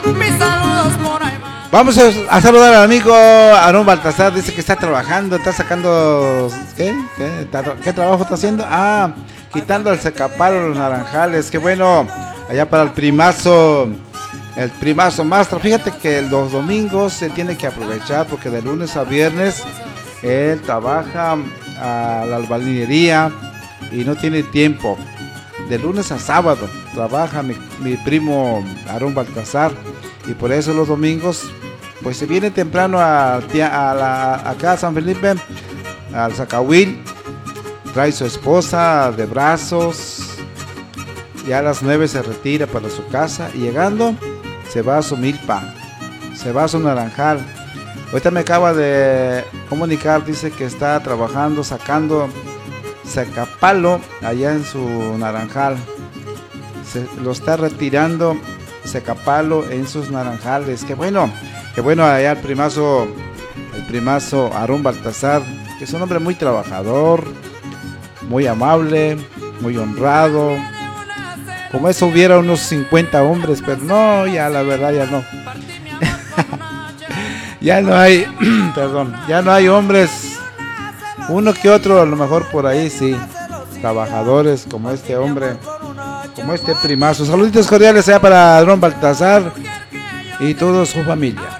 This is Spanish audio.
Mis saludos por ahí van. Vamos a saludar al amigo Aarón Baltasar. Dice que está trabajando, está sacando... ¿Qué trabajo está haciendo? Quitando el secapalo, los naranjales. Qué bueno, allá para el primazo Mastra. Fíjate que los domingos se tiene que aprovechar porque de lunes a viernes él trabaja a la albañilería y no tiene tiempo. De lunes a sábado trabaja mi primo Aarón Baltasar y por eso los domingos pues se viene temprano acá a San Felipe, al Zacahuil, trae su esposa de brazos y a las 9 se retira para su casa y llegando se va a su milpa, se va a su naranjal. Ahorita me acaba de comunicar, dice que está trabajando sacando secapalo allá en su naranjal. Lo está retirando secapalo en sus naranjales. Qué bueno allá el primazo Aarón Baltasar, que es un hombre muy trabajador, muy amable, muy honrado. Como eso hubiera unos 50 hombres, pero no, ya la verdad ya no. Ya no hay, perdón, ya no hay hombres. Uno que otro a lo mejor por ahí sí, trabajadores como este hombre, como este primazo. Saluditos cordiales allá para Aarón Baltasar y toda su familia.